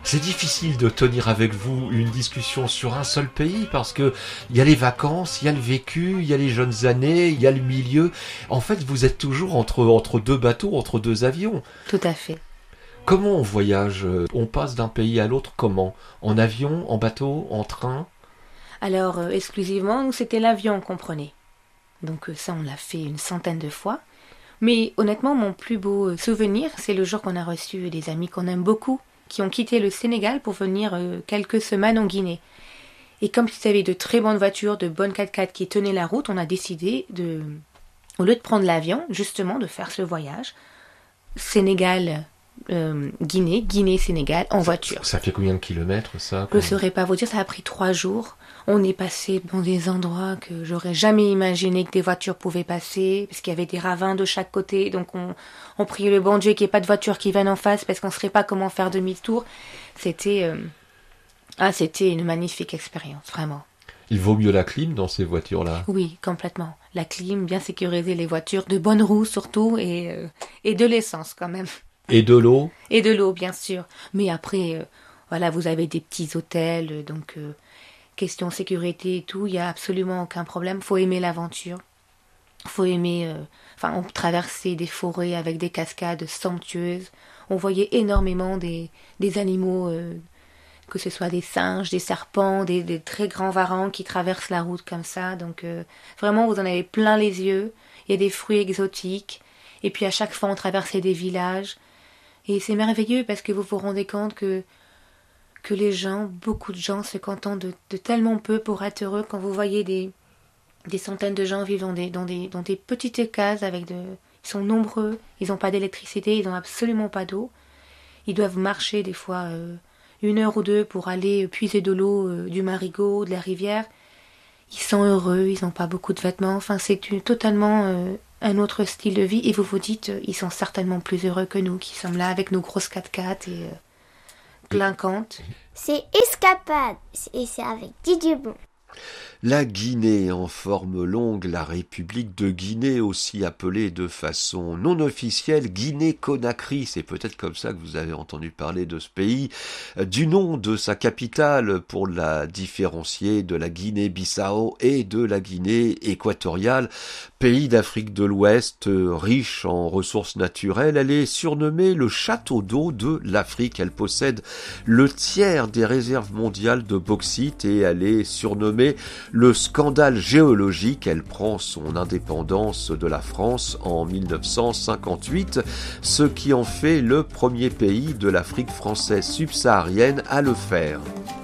C'est difficile de tenir avec vous une discussion sur un seul pays parce que il y a les vacances, il y a le vécu, il y a les jeunes années, il y a le milieu. En fait, vous êtes toujours entre deux bateaux, entre deux avions. Tout à fait. Comment on voyage? On passe d'un pays à l'autre comment? En avion, en bateau, en train? Alors, exclusivement, nous, c'était l'avion qu'on prenait. Donc ça, on l'a fait une centaine de fois. Mais honnêtement, mon plus beau souvenir, c'est le jour qu'on a reçu des amis qu'on aime beaucoup, qui ont quitté le Sénégal pour venir quelques semaines en Guinée. Et comme ils avaient de très bonnes voitures, de bonnes 4x4 qui tenaient la route, on a décidé au lieu de prendre l'avion, justement, de faire ce voyage. Sénégal, Guinée, Guinée-Sénégal, en voiture. Ça fait combien de kilomètres, ça? Je ne saurais pas vous dire, ça a pris 3 jours. On est passé dans des endroits que j'aurais jamais imaginé que des voitures pouvaient passer, parce qu'il y avait des ravins de chaque côté, donc on priait le bon Dieu qu'il n'y ait pas de voiture qui vienne en face, parce qu'on ne saurait pas comment faire demi-tour. C'était une magnifique expérience, vraiment. Il vaut mieux la clim dans ces voitures-là? Oui, complètement. La clim, bien sécuriser les voitures, de bonnes roues surtout, et de l'essence quand même. Et de l'eau? Et de l'eau, bien sûr. Mais après, voilà, vous avez des petits hôtels, donc question sécurité et tout, il n'y a absolument aucun problème. Faut aimer l'aventure. Faut aimer... on traversait des forêts avec des cascades somptueuses. On voyait énormément des animaux, que ce soit des singes, des serpents, des très grands varans qui traversent la route comme ça. Donc vraiment, vous en avez plein les yeux. Il y a des fruits exotiques. Et puis à chaque fois, on traversait des villages. Et c'est merveilleux parce que vous vous rendez compte que les gens, beaucoup de gens se contentent de tellement peu pour être heureux quand vous voyez des centaines de gens vivent dans des petites cases ils sont nombreux, ils n'ont pas d'électricité, ils n'ont absolument pas d'eau. Ils doivent marcher des fois 1 heure ou 2 pour aller puiser de l'eau du marigot, de la rivière. Ils sont heureux, ils n'ont pas beaucoup de vêtements. Enfin, c'est totalement un autre style de vie. Et vous vous dites, ils sont certainement plus heureux que nous, qui sommes là avec nos grosses 4x4 et clinquantes. C'est Escapade, et c'est avec Didier Bon. La Guinée en forme longue, la République de Guinée, aussi appelée de façon non officielle Guinée-Conakry, c'est peut-être comme ça que vous avez entendu parler de ce pays, du nom de sa capitale pour la différencier de la Guinée-Bissau et de la Guinée équatoriale. Pays d'Afrique de l'Ouest, riche en ressources naturelles, elle est surnommée le château d'eau de l'Afrique. Elle possède le tiers des réserves mondiales de bauxite et elle est surnommée le scandale géologique. Elle prend son indépendance de la France en 1958, ce qui en fait le premier pays de l'Afrique française subsaharienne à le faire.